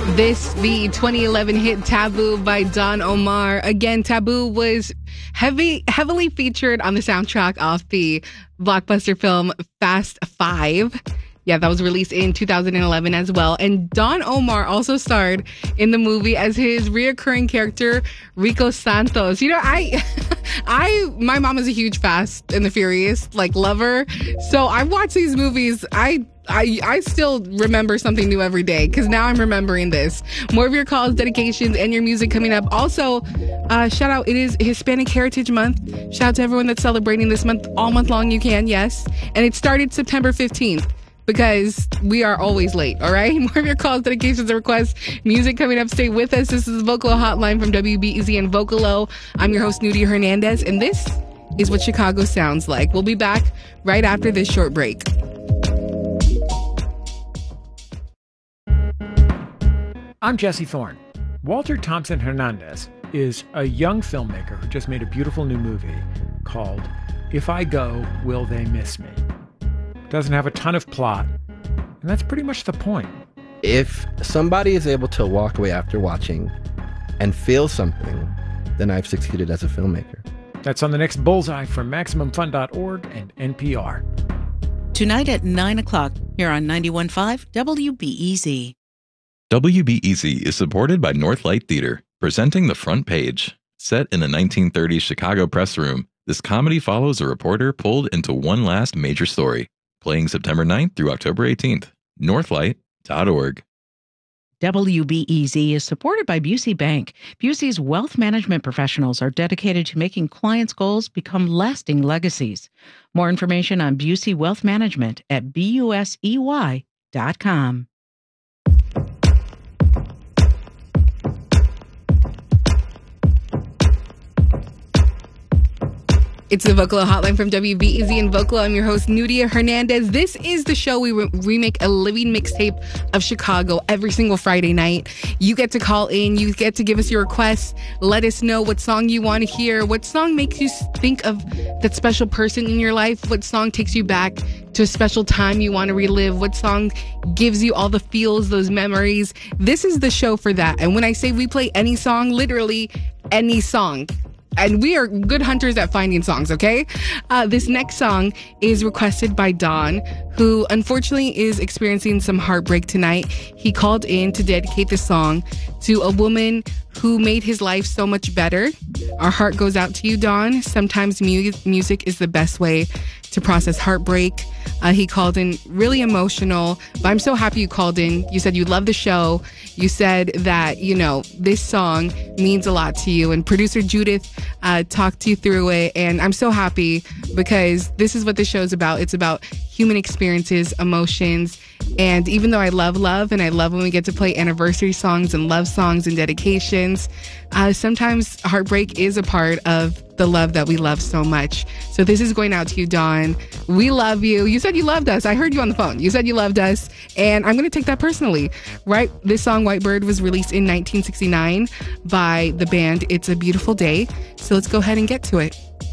The 2011 hit Taboo by Don Omar. Again, Taboo was heavily featured on the soundtrack of the blockbuster film Fast Five. Yeah, that was released in 2011 as well. And Don Omar also starred in the movie as his reoccurring character, Rico Santos. You know, my mom is a huge Fast and the Furious, lover. So I watch these movies. I still remember something new every day because now I'm remembering this. More of your calls, dedications, and your music coming up. Also, shout out, it is Hispanic Heritage Month. Shout out to everyone that's celebrating this month all month long. You can, yes. And it started September 15th. Because we are always late, all right? More of your calls, dedications, and requests. Music coming up. Stay with us. This is the Vocalo Hotline from WBEZ and Vocalo. I'm your host, Nudia Hernandez, and this is what Chicago sounds like. We'll be back right after this short break. I'm Jesse Thorne. Walter Thompson Hernandez is a young filmmaker who just made a beautiful new movie called If I Go, Will They Miss Me? Doesn't have a ton of plot, and that's pretty much the point. If somebody is able to walk away after watching and feel something, then I've succeeded as a filmmaker. That's on the next Bullseye from MaximumFun.org and NPR. Tonight at 9 o'clock here on 91.5 WBEZ. WBEZ is supported by Northlight Theater, presenting The Front Page. Set in the 1930s Chicago press room, this comedy follows a reporter pulled into one last major story. Playing September 9th through October 18th. Northlight.org. WBEZ is supported by Busey Bank. Busey's wealth management professionals are dedicated to making clients' goals become lasting legacies. More information on Busey Wealth Management at busey.com. It's the Vocalo Hotline from WBEZ and Vocalo. I'm your host, Nudia Hernandez. This is the show we remake a living mixtape of Chicago every single Friday night. You get to call in. You get to give us your requests. Let us know what song you want to hear. What song makes you think of that special person in your life? What song takes you back to a special time you want to relive? What song gives you all the feels, those memories? This is the show for that. And when I say we play any song, literally any song. And we are good hunters at finding songs, okay? This next song is requested by Don, who unfortunately is experiencing some heartbreak tonight. He called in to dedicate the song to a woman who made his life so much better. Our heart goes out to you, Don. Sometimes music is the best way to process heartbreak. He called in really emotional, but I'm so happy you called in. You said you love the show. You said that, this song means a lot to you. And producer Judith talked you through it. And I'm so happy because this is what the show is about. It's about human experiences, emotions. And even though I love love and I love when we get to play anniversary songs and love songs and dedications, sometimes heartbreak is a part of the love that we love so much. So this is going out to you, Dawn. We love you. You said you loved us. I heard you on the phone. You said you loved us. And I'm going to take that personally, right? This song, White Bird, was released in 1969 by the band It's a Beautiful Day. So let's go ahead and get to it.